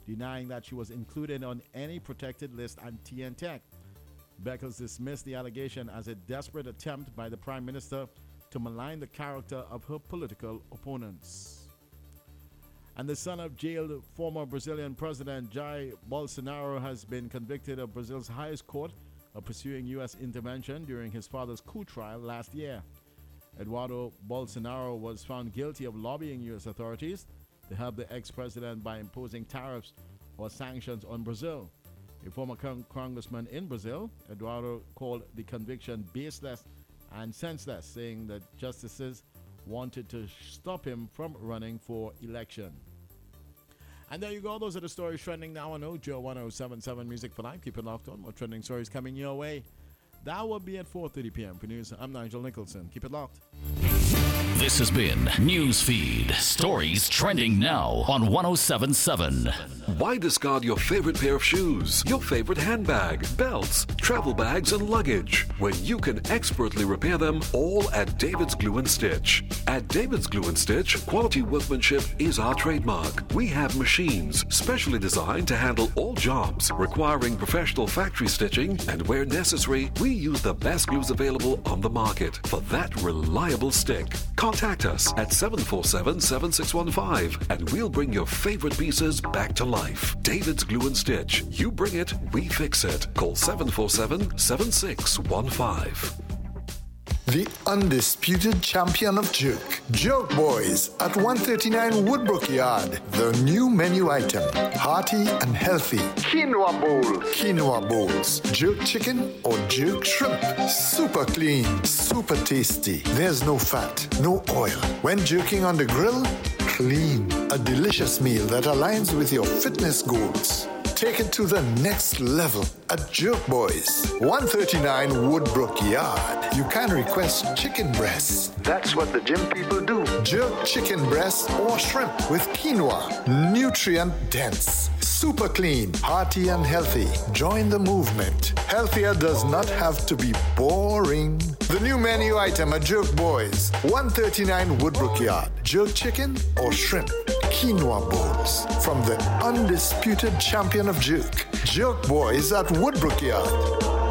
denying that she was included on any protected list at TN Tech. Beckles dismissed the allegation as a desperate attempt by the Prime Minister to malign the character of her political opponents. And the son of jailed former Brazilian President Jair Bolsonaro has been convicted of Brazil's highest court of pursuing U.S. intervention during his father's coup trial last year. Eduardo Bolsonaro was found guilty of lobbying U.S. authorities to help the ex-president by imposing tariffs or sanctions on Brazil. A former congressman in Brazil, Eduardo called the conviction baseless and senseless, saying that justices wanted to stop him from running for election. And there you go. Those are the stories trending now on Ojo 1077 Music for Life. Keep it locked on. More trending stories coming your way. That will be at 4:30 p.m. For news, I'm Nigel Nicholson. Keep it locked. This has been Newsfeed. Stories trending now on 1077. Why discard your favorite pair of shoes, your favorite handbag, belts, travel bags, and luggage when you can expertly repair them all at David's Glue and Stitch? At David's Glue and Stitch, quality workmanship is our trademark. We have machines specially designed to handle all jobs requiring professional factory stitching, and where necessary, we use the best glues available on the market for that reliable stick. Contact us at 747-7615 and we'll bring your favorite pieces back to life. David's Glue and Stitch. You bring it, we fix it. Call 747-7615. The undisputed champion of jerk, Jerk Boys at 139 Woodbrook Yard. The new menu item, hearty and healthy. Quinoa bowl. Quinoa bowls. Jerk chicken or jerk shrimp. Super clean, super tasty. There's no fat, no oil. When jerking on the grill, clean. A delicious meal that aligns with your fitness goals. Take it to the next level at Jerk Boys, 139 Woodbrook Yard. You can request chicken breasts. That's what the gym people do. Jerk chicken breasts or shrimp with quinoa. Nutrient dense. Super clean, hearty and healthy. Join the movement. Healthier does not have to be boring. The new menu item at Jerk Boys, 139 Woodbrook Yard. Jerk chicken or shrimp. Quinoa bowls from the undisputed champion of jerk, Jerk Boys at Woodbrook Yard.